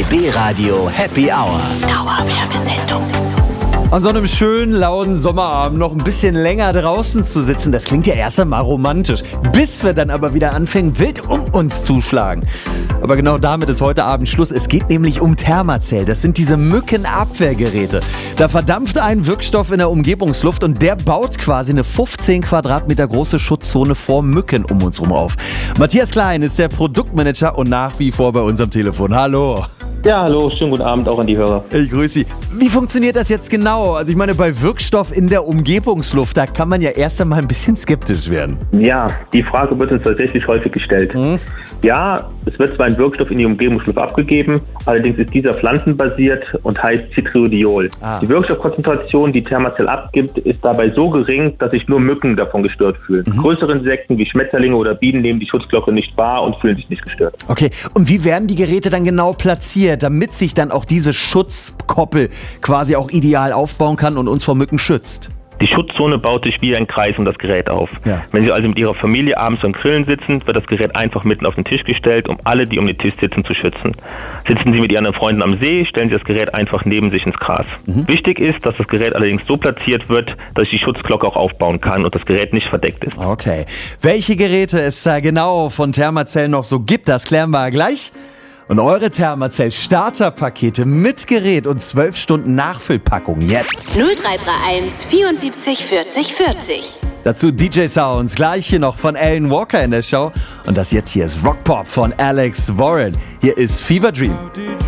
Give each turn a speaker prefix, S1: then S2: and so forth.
S1: RBB Radio Happy Hour.
S2: Dauerwerbesendung.
S3: An so einem schönen, lauen Sommerabend noch ein bisschen länger draußen zu sitzen, das klingt ja erst einmal romantisch. Bis wir dann aber wieder anfangen, wild um uns zuschlagen. Aber genau damit ist heute Abend Schluss. Es geht nämlich um Thermacell. Das sind diese Mückenabwehrgeräte. Da verdampft ein Wirkstoff in der Umgebungsluft und der baut quasi eine 15 Quadratmeter große Schutzzone vor Mücken um uns rum auf. Matthias Klein ist der Produktmanager und nach wie vor bei uns am Telefon. Hallo.
S4: Ja, hallo, schönen guten Abend auch an die Hörer.
S3: Ich grüße Sie. Wie funktioniert das jetzt genau? Also ich meine, bei Wirkstoff in der Umgebungsluft, da kann man ja erst einmal ein bisschen skeptisch werden.
S4: Ja, die Frage wird uns tatsächlich häufig gestellt. Ja, es wird zwar ein Wirkstoff in die Umgebungsluft abgegeben, allerdings ist dieser pflanzenbasiert und heißt Citriodiol. Die Wirkstoffkonzentration, die Thermacell abgibt, ist dabei so gering, dass sich nur Mücken davon gestört fühlen. Größere Insekten wie Schmetterlinge oder Bienen nehmen die Schutzglocke nicht wahr und fühlen sich nicht gestört.
S3: Okay, und wie werden die Geräte dann genau platziert, damit sich dann auch diese Schutzkoppel quasi auch ideal aufbauen kann und uns vor Mücken schützt?
S4: Die Schutzzone baut sich wie ein Kreis um das Gerät auf.
S3: Ja.
S4: Wenn Sie also mit Ihrer Familie abends beim Grillen sitzen, wird das Gerät einfach mitten auf den Tisch gestellt, um alle, die um den Tisch sitzen, zu schützen. Sitzen Sie mit Ihren Freunden am See, stellen Sie das Gerät einfach neben sich ins Gras. Wichtig ist, dass das Gerät allerdings so platziert wird, dass ich die Schutzglocke auch aufbauen kann und das Gerät nicht verdeckt ist.
S3: Okay, welche Geräte es da genau von Thermacell noch so gibt, das klären wir gleich. Und eure Thermacell Starterpakete mit Gerät und 12 Stunden Nachfüllpackung jetzt.
S2: 0331 74 40 40.
S3: Dazu DJ Sounds, gleich hier noch von Alan Walker in der Show. Und das jetzt hier ist Rock Pop von Alex Warren. Hier ist Fever Dream.